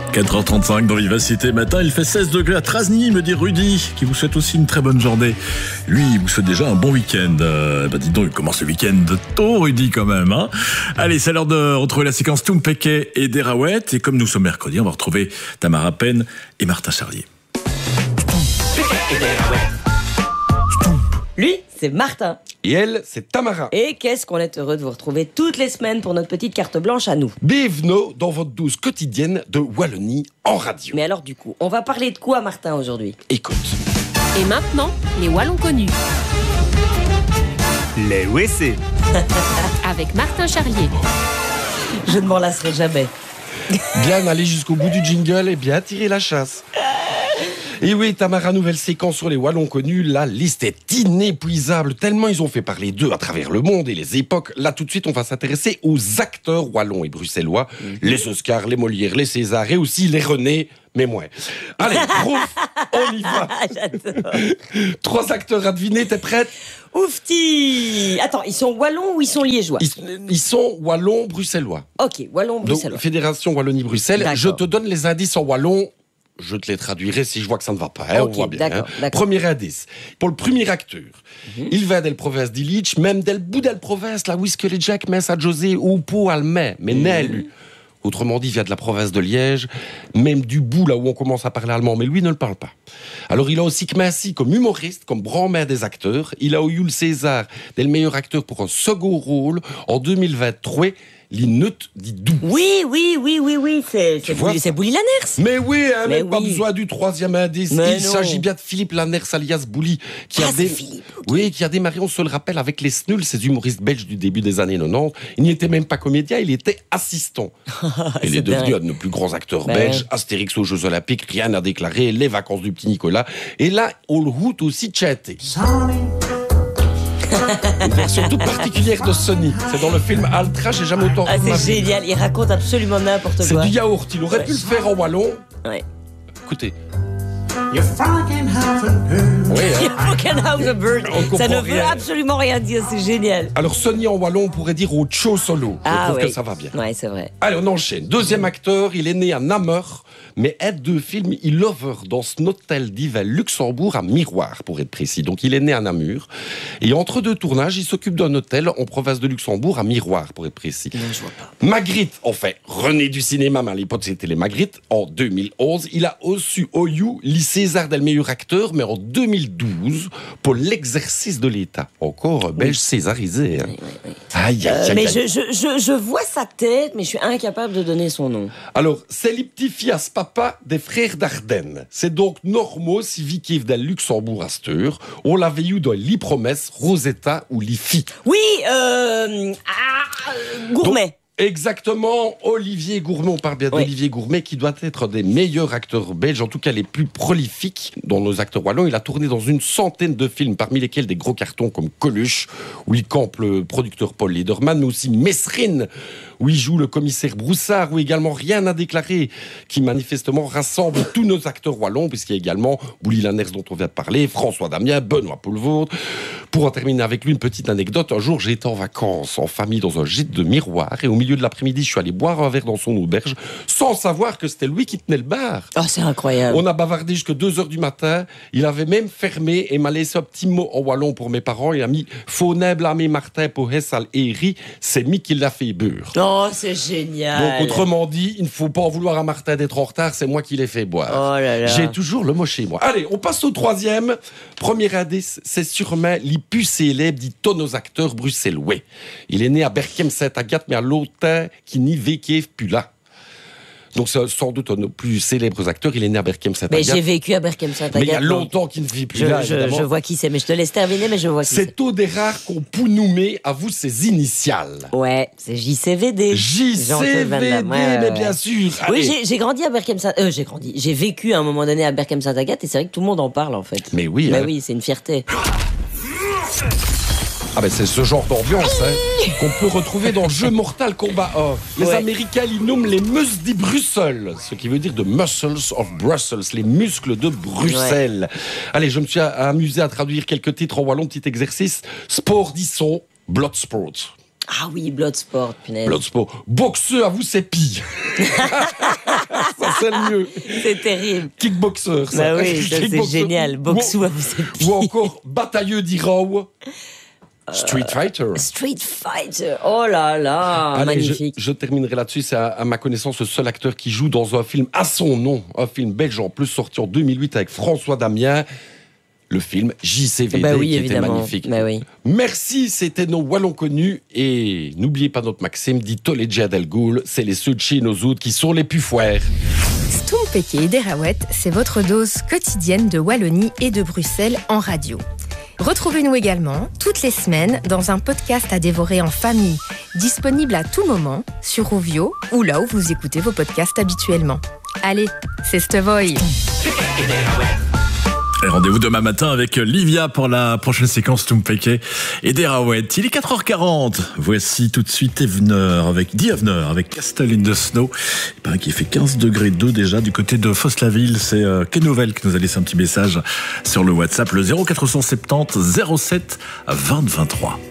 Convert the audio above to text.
4h35 dans Vivacité Matin, il fait 16 degrés à Trasny, me dit Rudy, qui vous souhaite aussi une très bonne journée. Lui, il vous souhaite déjà un bon week-end. Dis donc, il commence le week-end tôt, Rudy, quand même. Hein. Allez, c'est l'heure de retrouver la séquence Toumpeke et Derawet. Et comme nous sommes mercredi, on va retrouver Tamara Penn et Martin Charlier. Lui, c'est Martin. Et elle, c'est Tamara. Et qu'est-ce qu'on est heureux de vous retrouver toutes les semaines pour notre petite carte blanche à nous. Bienvenue dans votre dose quotidienne de Wallonie en radio. Mais alors du coup, on va parler de quoi, Martin, aujourd'hui? Écoute. Et maintenant, les Wallons connus. Les WC. Avec Martin Charlier. Je ne m'en lasserai jamais. Bien aller jusqu'au bout du jingle et bien tirer la chasse. Et oui, Tamara, nouvelle séquence sur les Wallons connus. La liste est inépuisable, tellement ils ont fait parler d'eux à travers le monde et les époques. Là, tout de suite, on va s'intéresser aux acteurs wallons et bruxellois. Les Oscars, les Molières, les Césars et aussi les René, mais moins. Allez, prof, on y va. J'adore. 3 acteurs à deviner, t'es prête? Oufti. Attends, ils sont wallons ou ils sont liégeois? Ils sont wallons bruxellois. Ok, wallons bruxellois. Donc, Fédération Wallonie-Bruxelles. D'accord. Je te donne les indices en wallon. Je te les traduirai si je vois que ça ne va pas. Hein, Ok, on voit bien. d'accord, d'accord. Premier indice. Pour le premier acteur, il va del province d'Illich, même del bout del province, là où est-ce que les Jack Mess à José ou pour Almay, mais n'est lui. Autrement dit, il vient de la province de Liège, même du bout là où on commence à parler allemand, mais lui ne le parle pas. Alors il a aussi commencé comme humoriste, comme grand-mère des acteurs. Il a eu le César del meilleur acteur pour un second rôle en 2023. L'inut dit doux. Oui, c'est Bouli Lanners. Mais oui, hein, Mais même pas oui. besoin du troisième indice. Mais Il non. s'agit bien de Philippe Lanners alias Bouli, qui C'est Philippe, ok. Oui, qui a démarré, on se le rappelle, avec les Snuls, ces humoristes belges du début des années 90. Il n'y était même pas comédien, il était assistant. Il est devenu dingue. un de nos plus grands acteurs Ben belges. ouais. Astérix aux Jeux Olympiques, rien à déclarer, les vacances du petit Nicolas. Et là, on le route aussi tchatté. Une version toute particulière de Sony. C'est dans le film Altra, j'ai jamais autant Ah, ri de ma c'est vie. génial, il raconte absolument n'importe C'est quoi. du yaourt, il aurait Ouais. pu le faire en wallon. Ouais. Écoutez. You fucking have a girl. Oui, hein. Falkenhauser Bird. On comprend Ça ne veut rien. absolument rien dire, c'est génial. Alors Sony en wallon, on pourrait dire au Cho Solo. Je trouve oui. que ça va bien. Ouais, c'est vrai. Allez, on enchaîne. Deuxième acteur, il est né à Namur, mais aide de film, il over dans un hôtel d'Yvel Luxembourg à Miroir, pour être précis. Donc il est né à Namur. Et entre deux tournages, il s'occupe d'un hôtel en province de Luxembourg à Miroir, pour être précis. Non, je vois pas. Magritte, enfin, René du cinéma, mais à l'époque c'était les Magritte, en 2011. Il a reçu OU, le César del meilleur acteur, mais en 2012, pour l'exercice de l'État. Encore un belge césarisé. Hein. Aïe, aïe, aïe, Mais aïe. je vois sa tête, mais je suis incapable de donner son nom. Alors, c'est les petits-fias papa des frères d'Ardennes. C'est donc normaux si Vicky del Luxembourg à Steur. On l'avait eu dans l'I-Promesse, Rosetta ou l'I-Fi. Oui, Gourmet. Exactement, Olivier Gourmet, on parle bien Oui. d'Olivier Gourmet, qui doit être des meilleurs acteurs belges, en tout cas les plus prolifiques dans nos acteurs wallons. Il a tourné dans une centaine de films, parmi lesquels des gros cartons comme Coluche, où il campe le producteur Paul Lederman, mais aussi Mesrine, où il joue le commissaire Broussard, ou également Rien à déclarer, qui manifestement rassemble tous nos acteurs wallons, puisqu'il y a également Bouli Lanners dont on vient de parler, François Damien, Benoît Poelvoorde. Pour en terminer avec lui, une petite anecdote. Un jour, j'étais en vacances, en famille, dans un gîte de Miroir, et au milieu de l'après-midi, je suis allé boire un verre dans son auberge, sans savoir que c'était lui qui tenait le bar. Oh, c'est incroyable. On a bavardé jusqu'à 2h du matin. Il avait même fermé et m'a laissé un petit mot en wallon pour mes parents. Il a mis « Faut ne blâmer Martin pour Hessal et Ri, c'est mi qui l'a fait beurre ». Oh, c'est génial. Donc, autrement dit, il ne faut pas en vouloir à Martin d'être en retard, c'est moi qui l'ai fait boire. Oh là là. J'ai toujours le mot chez moi. Allez, on passe au troisième. Premier indice, c'est sûrement les plus célèbres dit nos acteurs bruxellois. Il est né à Berchem-Saint-Agathe, mais à longtemps qui n'y vécu plus là. Donc c'est sans doute un de nos plus célèbres acteurs. Il est né à Mais Berchem-Saint-Agathe. j'ai vécu à Berchem-Saint-Agathe. Mais il y a donc longtemps qu'il ne vit plus là, je évidemment. vois qui c'est, mais je te laisse terminer, mais je vois qui c'est. C'est au des rares qu'on peut nommer à vous ses initiales. Ouais, c'est JCVD. JCVD, Jean-Claude Van Damme. Ouais, mais ouais, bien ouais. sûr. Oui, Allez. j'ai grandi à Berchem-Saint... j'ai vécu à un moment donné à Berchem-Saint-Agathe et c'est vrai que tout le monde en parle en fait. Mais oui, Bah hein. oui, c'est une fierté. Ah ben c'est ce genre d'ambiance qu'on peut retrouver dans Jeu Mortal Kombat 1. Les Ouais. Américains ils nomment les Muscles Bruxelles, ce qui veut dire de Muscles of Brussels, les muscles de Bruxelles. Allez, je me suis amusé à traduire quelques titres en wallon, petit exercice. Sport d'Isson, Bloodsport. Ah oui, Bloodsport, punaise. Bloodsport. Boxeur, à vous, c'est pire. Ça, c'est le mieux. C'est terrible. Kickboxer, ça. Bah oui, ça, c'est Kickboxer. génial. Boxou, à vous, c'est pire. Ou encore batailleux d'Iraou. Street Fighter. Street Fighter. Oh là là, Allez, magnifique. je terminerai là-dessus. C'est à ma connaissance le seul acteur qui joue dans un film à son nom. Un film belge en plus sorti en 2008 avec François Damiens. Le film JCVD Bah oui, qui évidemment. était magnifique. Bah oui. Merci, c'était nos Wallons connus. Et n'oubliez pas notre maxime, dit Toledja Del Ghoul, c'est les Suchi et nos autres qui sont les plus foires. Stompeke et Derawet, c'est votre dose quotidienne de Wallonie et de Bruxelles en radio. Retrouvez-nous également toutes les semaines dans un podcast à dévorer en famille, disponible à tout moment sur Rovio ou là où vous écoutez vos podcasts habituellement. Allez, c'est Stevoy. Et rendez-vous demain matin avec Livia pour la prochaine séquence Stompeke et Derawet. Il est 4h40. Voici tout de suite Evener avec Castle in the Snow. Il paraît qu'il fait 15 degrés 2 déjà du côté de Fosse-la-Ville. C'est Kenovel qui nous a laissé un petit message sur le WhatsApp, le 0470 07 20 23.